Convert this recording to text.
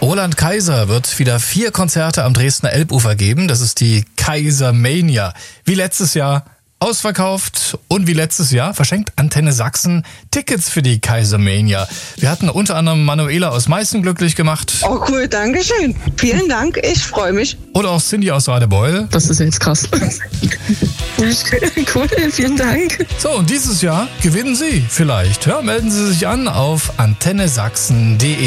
Roland Kaiser wird wieder 4 Konzerte am Dresdner Elbufer geben. Das ist die Kaisermania. Wie letztes Jahr ausverkauft und wie letztes Jahr verschenkt Antenne Sachsen Tickets für die Kaisermania. Wir hatten unter anderem Manuela aus Meißen glücklich gemacht. Oh cool, danke schön. Vielen Dank, ich freue mich. Oder auch Cindy aus Radebeul. Das ist jetzt krass. Cool, vielen Dank. So, und dieses Jahr gewinnen Sie vielleicht. Ja, melden Sie sich an auf antennesachsen.de.